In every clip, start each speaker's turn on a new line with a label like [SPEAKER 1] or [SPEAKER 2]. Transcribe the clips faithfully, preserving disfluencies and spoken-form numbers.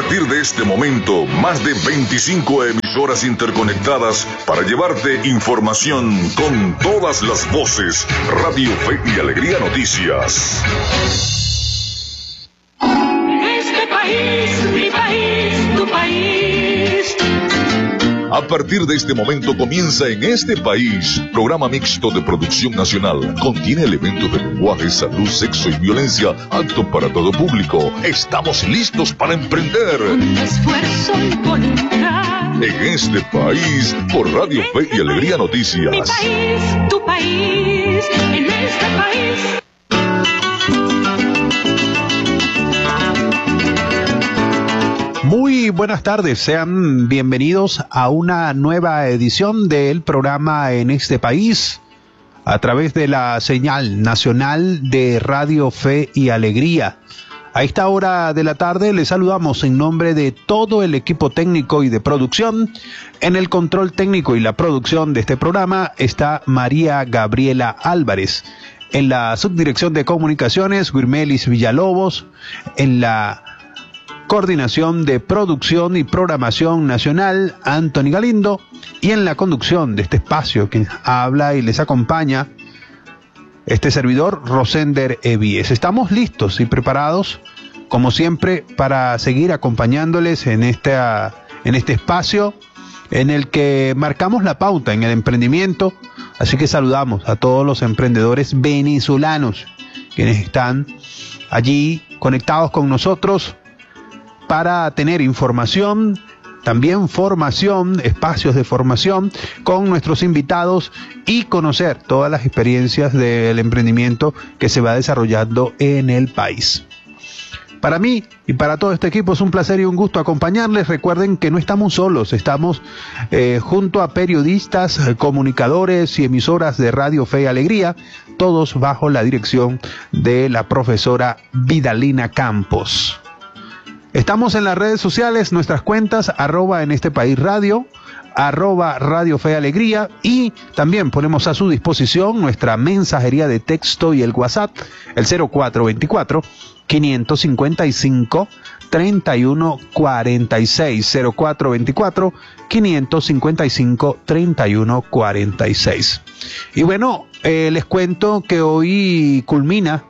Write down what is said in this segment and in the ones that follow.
[SPEAKER 1] partir de este momento, más de veinticinco emisoras interconectadas para llevarte información con todas las voces. Radio Fe y Alegría Noticias.
[SPEAKER 2] Este país, mi país, tu país.
[SPEAKER 1] A partir de este momento comienza En Este País, programa mixto de producción nacional. Contiene elementos de lenguaje, salud, sexo y violencia, apto para todo público. Estamos listos para emprender.
[SPEAKER 2] Con esfuerzo y voluntad.
[SPEAKER 1] En Este País, por Radio Fe y Alegría Noticias.
[SPEAKER 2] Mi país, tu país, en este país.
[SPEAKER 3] Muy buenas tardes, sean bienvenidos a una nueva edición del programa En Este País a través de la señal nacional de Radio Fe y Alegría. A esta hora de la tarde les saludamos en nombre de todo el equipo técnico y de producción. En el control técnico y la producción de este programa está María Gabriela Álvarez. En la subdirección de comunicaciones, Guirmelis Villalobos. En la coordinación de producción y programación nacional, Anthony Galindo, y en la conducción de este espacio que habla y les acompaña este servidor, Rosender Evíes. Estamos listos y preparados, como siempre, para seguir acompañándoles en esta, en este espacio en el que marcamos la pauta en el emprendimiento. Así que saludamos a todos los emprendedores venezolanos quienes están allí conectados con nosotros para tener información, también formación, espacios de formación con nuestros invitados y conocer todas las experiencias del emprendimiento que se va desarrollando en el país. Para mí y para todo este equipo es un placer y un gusto acompañarles. Recuerden que no estamos solos, estamos eh, junto a periodistas, comunicadores y emisoras de Radio Fe y Alegría, todos bajo la dirección de la profesora Vidalina Campos. Estamos en las redes sociales, nuestras cuentas, arroba en este país radio, arroba Radio Fe y Alegría, y también ponemos a su disposición nuestra mensajería de texto y el WhatsApp, el cero cuatro veinticuatro, quinientos cincuenta y cinco, treinta y uno cuarenta y seis, cero cuatro veinticuatro, quinientos cincuenta y cinco, treinta y uno cuarenta y seis. Y bueno, eh, les cuento que hoy culmina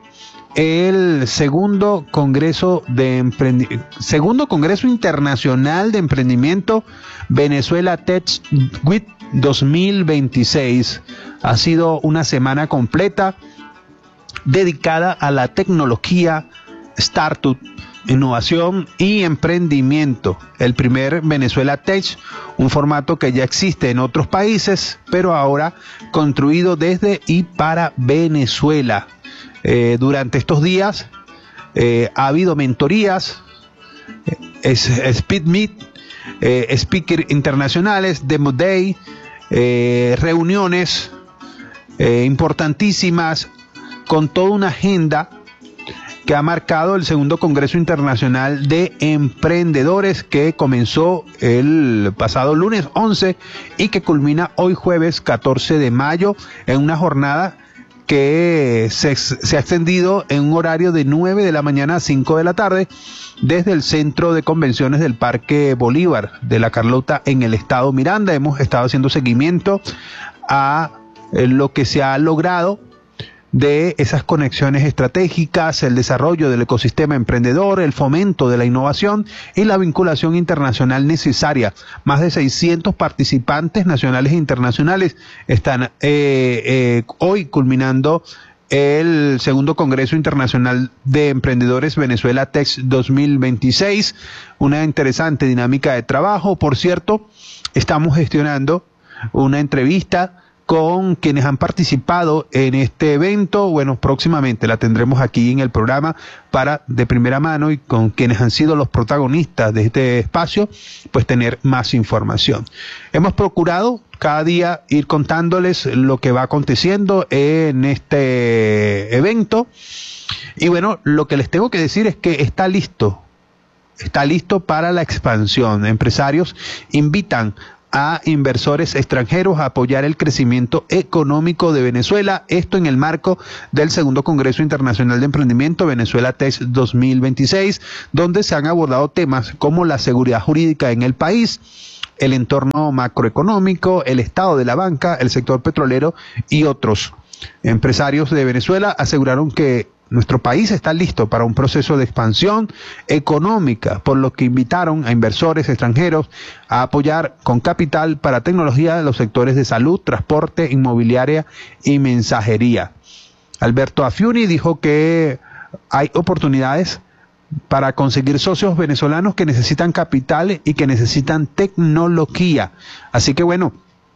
[SPEAKER 3] el segundo congreso de emprendi- segundo congreso internacional de emprendimiento Venezuela Tech Week dos mil veintiséis. Ha sido una semana completa dedicada a la tecnología, startup, innovación y emprendimiento. El primer Venezuela Tech, un formato que ya existe en otros países, pero ahora construido desde y para Venezuela. Eh, durante estos días eh, ha habido mentorías, es, Speed Meet, eh, speakers internacionales, Demo Day, eh, reuniones eh, importantísimas con toda una agenda que ha marcado el segundo Congreso Internacional de Emprendedores que comenzó el pasado lunes once y que culmina hoy jueves catorce de mayo en una jornada que se, se ha extendido en un horario de nueve de la mañana a cinco de la tarde desde el Centro de Convenciones del Parque Bolívar de La Carlota en el estado Miranda. Hemos estado haciendo seguimiento a eh, lo que se ha logrado de esas conexiones estratégicas, el desarrollo del ecosistema emprendedor, el fomento de la innovación y la vinculación internacional necesaria. Más de seiscientos participantes nacionales e internacionales están eh, eh, hoy culminando el segundo Congreso Internacional de Emprendedores Venezuela Tech dos mil veintiséis. Una interesante dinámica de trabajo. Por cierto, estamos gestionando una entrevista con quienes han participado en este evento. Bueno, próximamente la tendremos aquí en el programa para de primera mano y con quienes han sido los protagonistas de este espacio, pues tener más información. Hemos procurado cada día ir contándoles lo que va aconteciendo en este evento. Y bueno, lo que les tengo que decir es que está listo, está listo para la expansión. Empresarios invitan a inversores extranjeros a apoyar el crecimiento económico de Venezuela, esto en el marco del segundo Congreso Internacional de Emprendimiento Venezuela Tech dos mil veintiséis, donde se han abordado temas como la seguridad jurídica en el país, el entorno macroeconómico, el estado de la banca, el sector petrolero y otros. Empresarios de Venezuela aseguraron que nuestro país está listo para un proceso de expansión económica, por lo que invitaron a inversores extranjeros a apoyar con capital para tecnología de los sectores de salud, transporte, inmobiliaria y mensajería. Alberto Afiuni dijo que hay oportunidades para conseguir socios venezolanos que necesitan capital y que necesitan tecnología. Así que bueno,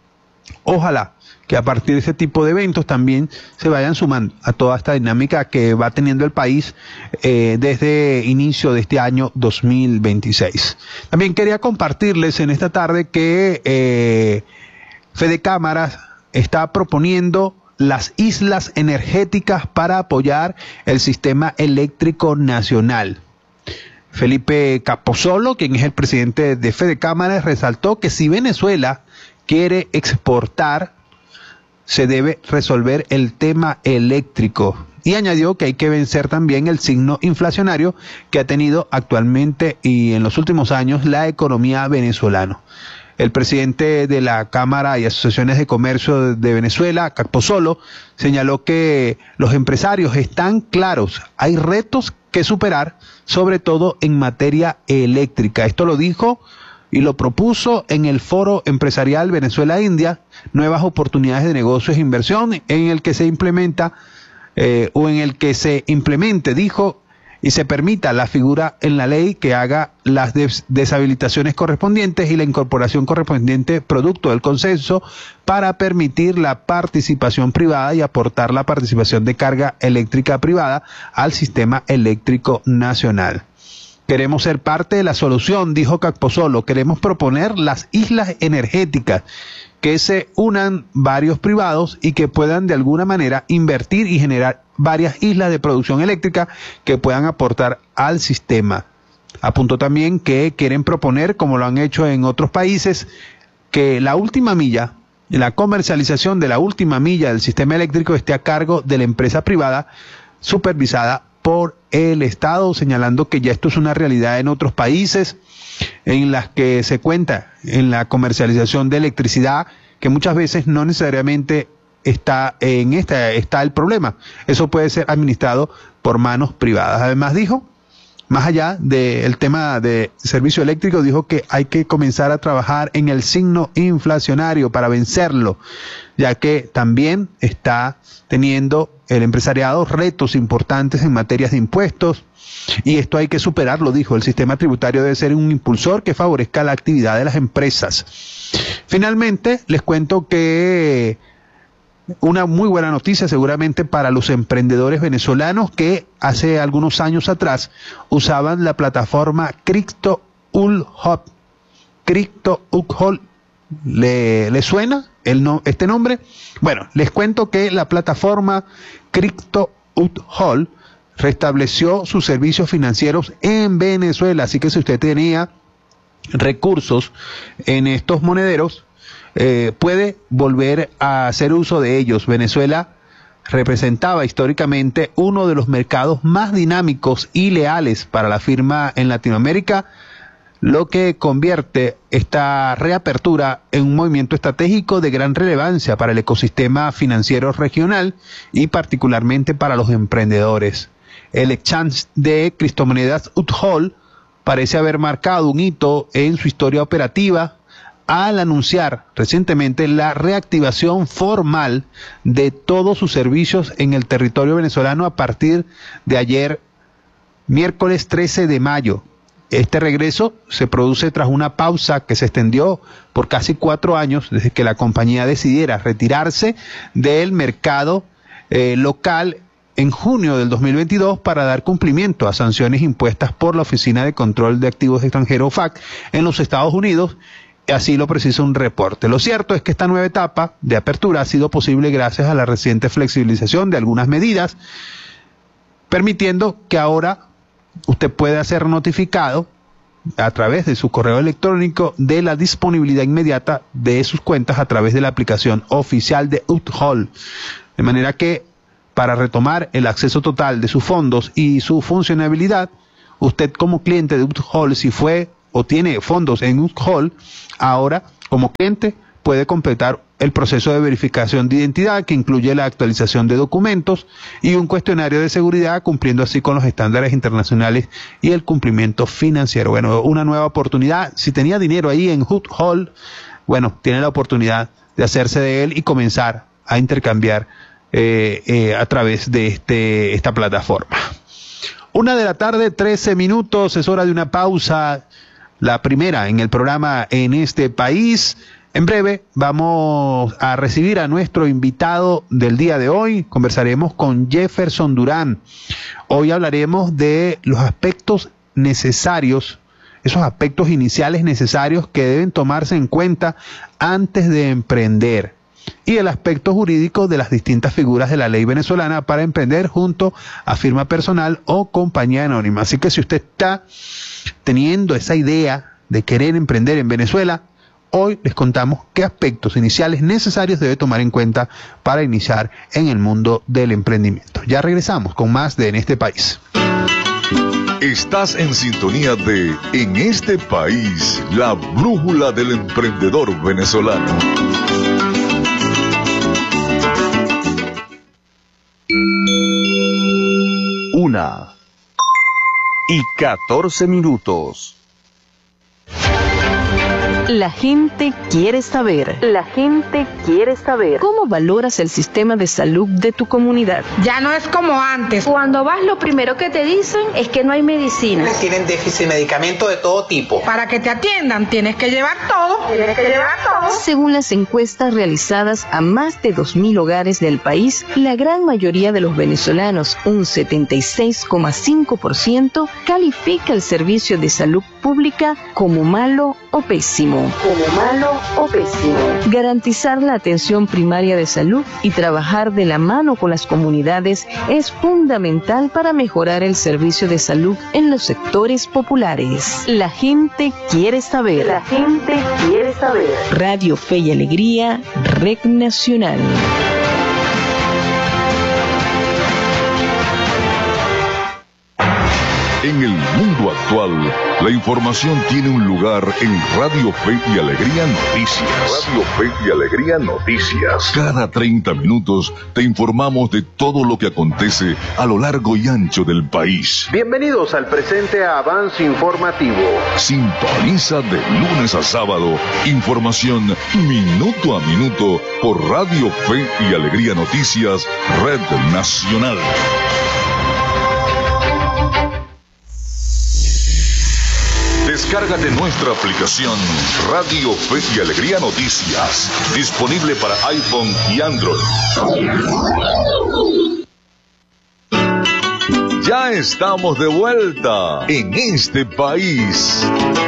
[SPEAKER 3] ojalá que a partir de ese tipo de eventos también se vayan sumando a toda esta dinámica que va teniendo el país eh, desde inicio de este año dos mil veintiséis. También quería compartirles en esta tarde que eh, Fede Cámaras está proponiendo las islas energéticas para apoyar el sistema eléctrico nacional. Felipe Capozolo, quien es el presidente de Fede Cámaras, resaltó que si Venezuela quiere exportar, se debe resolver el tema eléctrico, y añadió que hay que vencer también el signo inflacionario que ha tenido actualmente y en los últimos años la economía venezolana. El presidente de la Cámara y Asociaciones de Comercio de Venezuela, Capozolo, señaló que los empresarios están claros, hay retos que superar, sobre todo en materia eléctrica. Esto lo dijo y lo propuso en el Foro Empresarial Venezuela-India, Nuevas Oportunidades de Negocios e Inversión, en el que se implementa, eh, o en el que se implemente, dijo, y se permita la figura en la ley que haga las des deshabilitaciones correspondientes y la incorporación correspondiente producto del consenso para permitir la participación privada y aportar la participación de carga eléctrica privada al sistema eléctrico nacional. Queremos ser parte de la solución, dijo Capozolo. Queremos proponer las islas energéticas, que se unan varios privados y que puedan de alguna manera invertir y generar varias islas de producción eléctrica que puedan aportar al sistema. Apuntó también que quieren proponer, como lo han hecho en otros países, que la última milla, la comercialización de la última milla del sistema eléctrico esté a cargo de la empresa privada supervisada por el Estado, señalando que ya esto es una realidad en otros países en las que se cuenta en la comercialización de electricidad, que muchas veces no necesariamente está en esta está el problema. Eso puede ser administrado por manos privadas. Además dijo, más allá del tema de servicio eléctrico, dijo que hay que comenzar a trabajar en el signo inflacionario para vencerlo, ya que también está teniendo el empresariado retos importantes en materias de impuestos, y esto hay que superarlo, dijo. El sistema tributario debe ser un impulsor que favorezca la actividad de las empresas. Finalmente, les cuento que una muy buena noticia seguramente para los emprendedores venezolanos que hace algunos años atrás usaban la plataforma CryptoUlhop. CryptoUlhop, ¿le, ¿le suena el no, este nombre? Bueno, les cuento que la plataforma CryptoUlhop restableció sus servicios financieros en Venezuela, así que si usted tenía recursos en estos monederos, Eh, puede volver a hacer uso de ellos. Venezuela representaba históricamente uno de los mercados más dinámicos y leales para la firma en Latinoamérica, lo que convierte esta reapertura en un movimiento estratégico de gran relevancia para el ecosistema financiero regional y particularmente para los emprendedores. El exchange de criptomonedas Ulhop parece haber marcado un hito en su historia operativa al anunciar recientemente la reactivación formal de todos sus servicios en el territorio venezolano a partir de ayer, miércoles trece de mayo. Este regreso se produce tras una pausa que se extendió por casi cuatro años desde que la compañía decidiera retirarse del mercado eh, local en junio del dos mil veintidós para dar cumplimiento a sanciones impuestas por la Oficina de Control de Activos Extranjeros, O F A C, en los Estados Unidos. Así lo precisa un reporte. Lo cierto es que esta nueva etapa de apertura ha sido posible gracias a la reciente flexibilización de algunas medidas, permitiendo que ahora usted pueda ser notificado a través de su correo electrónico de la disponibilidad inmediata de sus cuentas a través de la aplicación oficial de Uthol. De manera que para retomar el acceso total de sus fondos y su funcionabilidad, usted como cliente de Uthol, si fue o tiene fondos en Uthol, ahora como cliente puede completar el proceso de verificación de identidad, que incluye la actualización de documentos y un cuestionario de seguridad, cumpliendo así con los estándares internacionales y el cumplimiento financiero. Bueno, una nueva oportunidad. Si tenía dinero ahí en Uthol, bueno, tiene la oportunidad de hacerse de él y comenzar a intercambiar eh, eh, a través de este esta plataforma. Una de la tarde, trece minutos, es hora de una pausa, la primera en el programa En este País. En breve vamos a recibir a nuestro invitado del día de hoy. Conversaremos con Jefferson Durán. Hoy hablaremos de los aspectos necesarios, esos aspectos iniciales necesarios que deben tomarse en cuenta antes de emprender, y el aspecto jurídico de las distintas figuras de la ley venezolana para emprender junto a firma personal o compañía anónima. Así que si usted está teniendo esa idea de querer emprender en Venezuela, hoy les contamos qué aspectos iniciales necesarios debe tomar en cuenta para iniciar en el mundo del emprendimiento. Ya regresamos con más de En este País.
[SPEAKER 1] Estás en sintonía de En este País, la brújula del emprendedor venezolano.
[SPEAKER 4] Una y catorce minutos.
[SPEAKER 5] La gente quiere saber. La gente quiere saber. ¿Cómo valoras el sistema de salud de tu comunidad?
[SPEAKER 6] Ya no es como antes.
[SPEAKER 7] Cuando vas, lo primero que te dicen es que no hay medicinas.
[SPEAKER 8] Tienen déficit de medicamentos de todo tipo.
[SPEAKER 6] Para que te atiendan tienes que llevar todo. Tienes que llevar todo.
[SPEAKER 5] Según las encuestas realizadas a más de dos mil hogares del país, la gran mayoría de los venezolanos, un setenta y seis coma cinco por ciento, califica el servicio de salud pública como malo o pésimo.
[SPEAKER 7] Como malo o pésimo.
[SPEAKER 5] Garantizar la atención primaria de salud y trabajar de la mano con las comunidades es fundamental para mejorar el servicio de salud en los sectores populares. La gente quiere saber.
[SPEAKER 7] La gente quiere saber.
[SPEAKER 5] Radio Fe y Alegría, Red Nacional.
[SPEAKER 1] En el mundo actual, la información tiene un lugar en Radio Fe y Alegría Noticias. Radio Fe y Alegría Noticias. Cada treinta minutos te informamos de todo lo que acontece a lo largo y ancho del país.
[SPEAKER 9] Bienvenidos al presente avance informativo.
[SPEAKER 1] Sintoniza de lunes a sábado información minuto a minuto por Radio Fe y Alegría Noticias, Red Nacional. Descárgate nuestra aplicación Radio Fe y Alegría Noticias, disponible para iPhone y Android. Ya estamos de vuelta en este país.